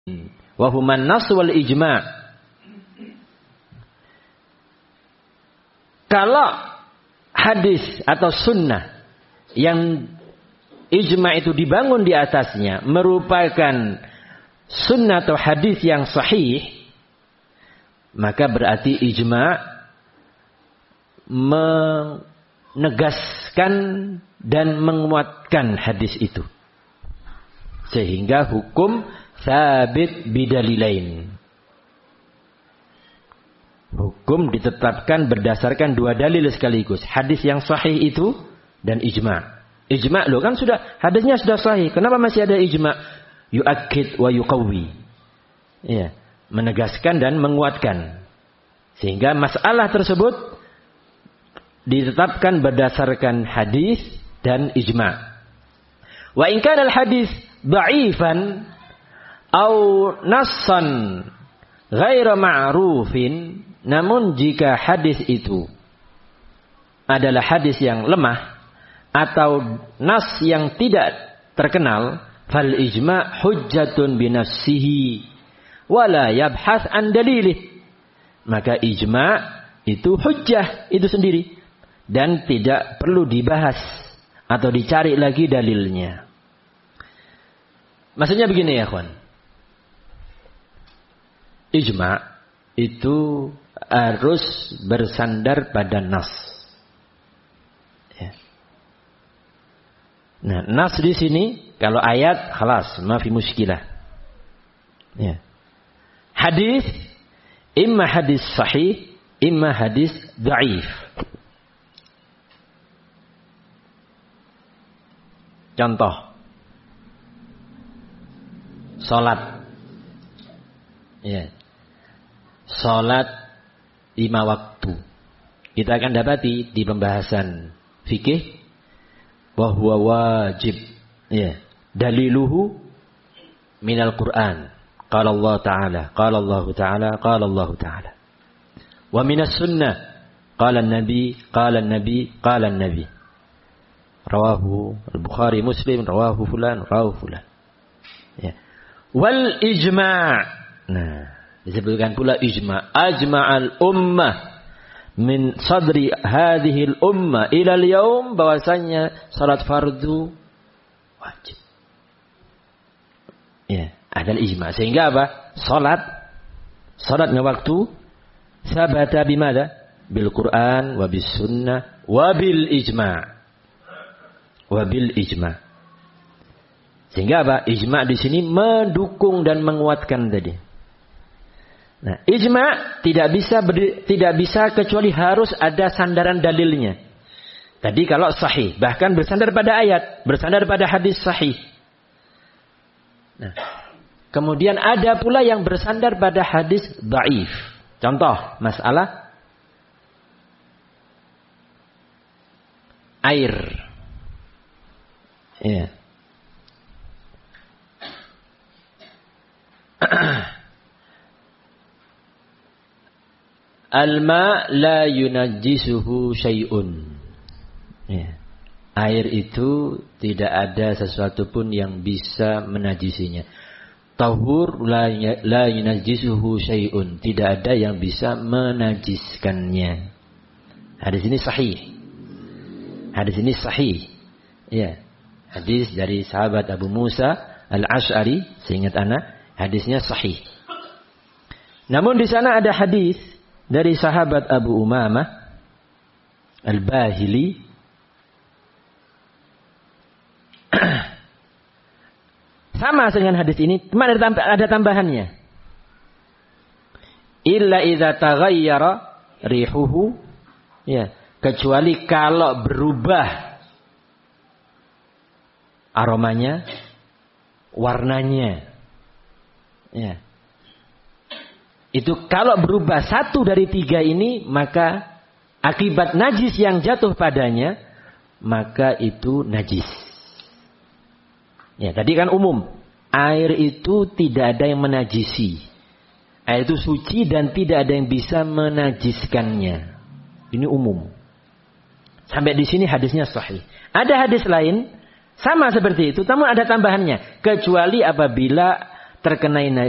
wa human nas wal ijma'. Kalau hadis atau sunnah yang ijma' itu dibangun di atasnya merupakan sunnah atau hadis yang sahih, maka berarti ijma' menegaskan dan menguatkan hadis itu. Sehingga hukum sabit bidalilain. Hukum ditetapkan berdasarkan dua dalil sekaligus. Hadis yang sahih itu dan ijma'. Ijma' loh kan sudah, hadisnya sudah sahih. Kenapa masih ada ijma'? Yu'akkid wa yuqawwi. Ya, menegaskan dan menguatkan. Sehingga masalah tersebut ditetapkan berdasarkan hadis dan ijma'. Wa in kana al-hadis dha'ifan aw nassan ghaira ma'rufin, namun jika hadis itu adalah hadis yang lemah atau nas yang tidak terkenal, fal ijma' hujjatun binafsihi wala yabhath an dalilih, maka ijma' itu hujjah itu sendiri dan tidak perlu dibahas atau dicari lagi dalilnya. Maksudnya begini ya kawan, ijma' itu harus bersandar pada nas. Ya. Nah, nas di sini kalau ayat khalas, ma fi muskilah. Ya. Hadis imma hadis sahih, imma hadis dhaif. Contoh, salat. Ya. Salat 5 waktu. Kita akan dapati di pembahasan fikih bahwa wajib. Ya. Daliluhu minal Qur'an. Qala Allah Ta'ala, qala Allah Ta'ala, qala Allah Ta'ala. Wa minas sunnah. Qala an-nabi, qala an-nabi, qala an-nabi. Rawahu al-Bukhari, Muslim, rawahu fulan, rawahu fulan. Ya. Wal ijma'. Nah, disebutkan pula ijma'. Ajma'al ummah min sadri hadhil ummah ila al-yaum, bahwasanya salat fardu wajib. Ya, adalah ijma'. Sehingga apa? Salatnya waktu sabata bimada? Bil Qur'an wa bis sunnah wa bil ijma'. Wa bil ijma'. Sehingga apa? Ijma' di sini mendukung dan menguatkan tadi. Nah, ijma' tidak bisa kecuali harus ada sandaran dalilnya. Tadi kalau sahih, bahkan bersandar pada ayat, bersandar pada hadis sahih. Nah, kemudian ada pula yang bersandar pada hadis dhaif. Contoh, masalah air. Ya. Al-ma la yunajjisuhu syai'un. Ya. Air itu tidak ada sesuatu pun yang bisa menajisinya. Tahur la yunajjisuhu syai'un. Tidak ada yang bisa menajiskannya. Hadis ini sahih. Hadis ini sahih. Ya. Hadis dari sahabat Abu Musa Al-Ash'ari, seingat ana, hadisnya sahih. Namun di sana ada hadis dari sahabat Abu Umamah Al-Bahili sama dengan hadis ini, cuma ada tambahannya. Illa idza taghayyara rihuhu, ya, kecuali kalau berubah aromanya, warnanya. Ya. Itu kalau berubah satu dari 3 ini, maka akibat najis yang jatuh padanya, maka itu najis. Ya, tadi kan umum. Air itu tidak ada yang menajisi. Air itu suci dan tidak ada yang bisa menajiskannya. Ini umum. Sampai di sini hadisnya sahih. Ada hadis lain sama seperti itu, namun ada tambahannya. Kecuali apabila terkena